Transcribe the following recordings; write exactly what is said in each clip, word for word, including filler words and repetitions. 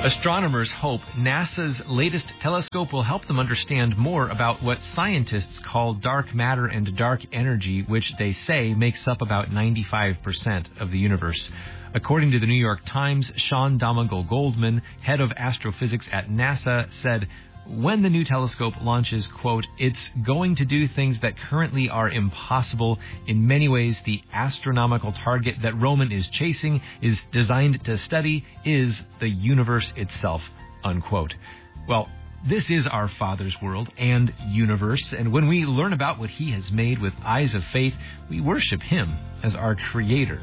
Astronomers hope NASA's latest telescope will help them understand more about what scientists call dark matter and dark energy, which they say makes up about ninety-five percent of the universe. According to the New York Times, Sean Donegal-Goldman, head of astrophysics at NASA, said, when the new telescope launches, quote, it's going to do things that currently are impossible. In many ways, the astronomical target that Roman is chasing is designed to study is the universe itself, unquote. Well, this is our Father's world and universe, and when we learn about what He has made with eyes of faith, we worship Him as our Creator.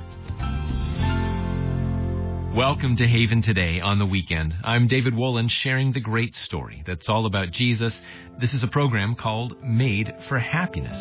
Welcome to Haven Today on the weekend. I'm David Wolin, sharing the great story that's all about Jesus. This is a program called Made for Happiness.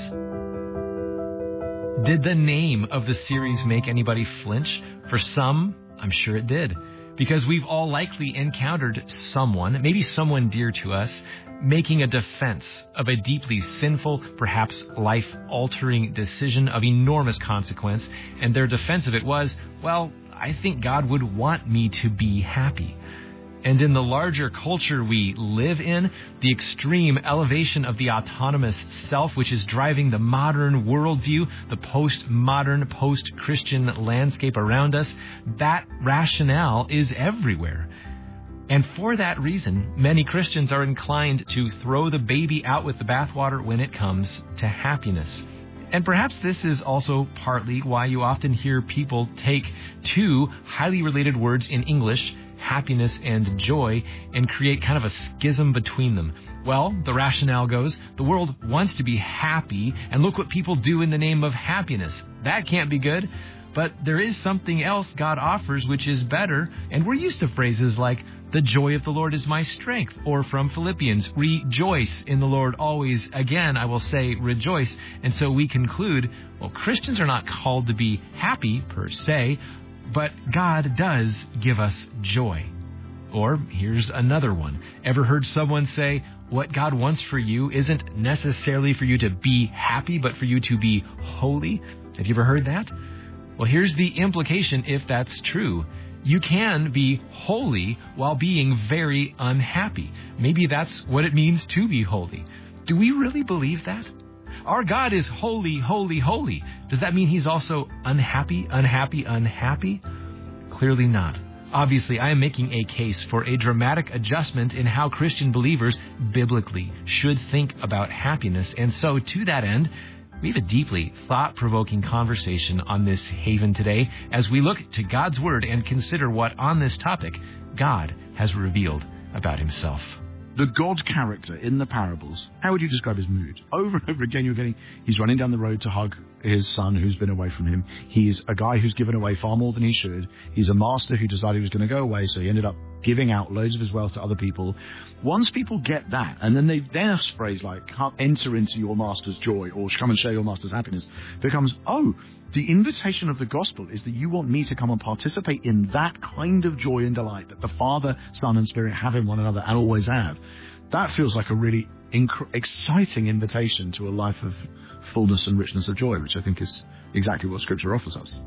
Did the name of the series make anybody flinch? For some, I'm sure it did, because we've all likely encountered someone, maybe someone dear to us, making a defense of a deeply sinful, perhaps life-altering decision of enormous consequence, and their defense of it was, well, I think God would want me to be happy. And in the larger culture we live in, the extreme elevation of the autonomous self, which is driving the modern worldview, the post-modern, post-Christian landscape around us, that rationale is everywhere. And for that reason, many Christians are inclined to throw the baby out with the bathwater when it comes to happiness. And perhaps this is also partly why you often hear people take two highly related words in English, happiness and joy, and create kind of a schism between them. Well, the rationale goes, the world wants to be happy, and look what people do in the name of happiness. That can't be good. But there is something else God offers which is better, and we're used to phrases like, the joy of the Lord is my strength, or from Philippians, rejoice in the Lord always. Again, I will say rejoice. And so we conclude, well, Christians are not called to be happy per se, but God does give us joy. Or here's another one. Ever heard someone say, what God wants for you isn't necessarily for you to be happy, but for you to be holy? Have you ever heard that? Well, here's the implication if that's true. You can be holy while being very unhappy. Maybe that's what it means to be holy. Do we really believe that? Our God is holy, holy, holy. Does that mean He's also unhappy, unhappy, unhappy? Clearly not. Obviously, I am making a case for a dramatic adjustment in how Christian believers biblically should think about happiness. And so, to that end, we have a deeply thought-provoking conversation on this Haven today as we look to God's Word and consider what on this topic God has revealed about Himself. The God character in the parables, how would you describe his mood? Over and over again, you're getting, he's running down the road to hug his son who's been away from him. He's a guy who's given away far more than he should. He's a master who decided he was going to go away, so he ended up giving out loads of his wealth to other people. Once people get that, and then they then have phrase like, come enter into your master's joy, or come and share your master's happiness, becomes, oh, the invitation of the gospel is that you want me to come and participate in that kind of joy and delight that the Father, Son, and Spirit have in one another and always have. That feels like a really inc- exciting invitation to a life of fullness and richness of joy, which I think is exactly what Scripture offers us.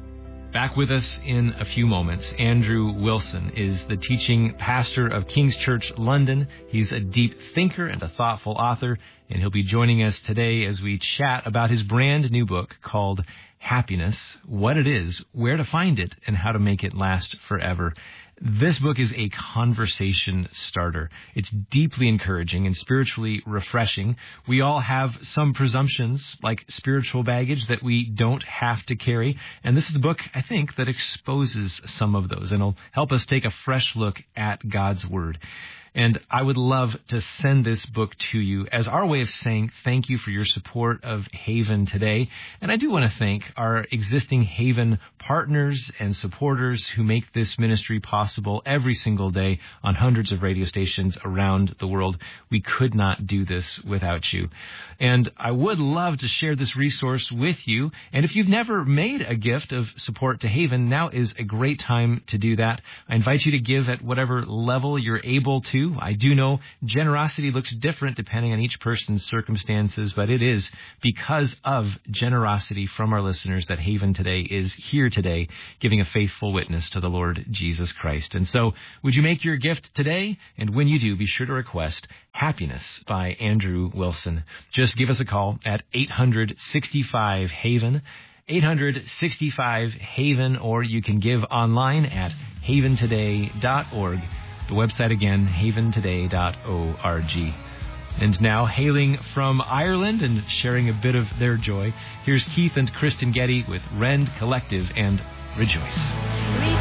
Back with us in a few moments, Andrew Wilson is the teaching pastor of King's Church, London. He's a deep thinker and a thoughtful author, and he'll be joining us today as we chat about his brand new book called Happiness, what it is, where to find it, and how to make it last forever. This book is a conversation starter. It's deeply encouraging and spiritually refreshing. We all have some presumptions, like spiritual baggage, that we don't have to carry. And this is a book, I think, that exposes some of those and will help us take a fresh look at God's Word. And I would love to send this book to you as our way of saying thank you for your support of Haven today. And I do want to thank our existing Haven partners and supporters who make this ministry possible every single day on hundreds of radio stations around the world. We could not do this without you. And I would love to share this resource with you. And if you've never made a gift of support to Haven, now is a great time to do that. I invite you to give at whatever level you're able to. you. I do know generosity looks different depending on each person's circumstances, but it is because of generosity from our listeners that Haven Today is here today, giving a faithful witness to the Lord Jesus Christ. And so, would you make your gift today? And when you do, be sure to request Happiness by Andrew Wilson. Just give us a call at eight hundred sixty-five HAVEN, eight hundred sixty-five HAVEN, or you can give online at haven today dot org. The website again, haven today dot org. And now, hailing from Ireland and sharing a bit of their joy, here's Keith and Kristen Getty with Rend Collective and Rejoice.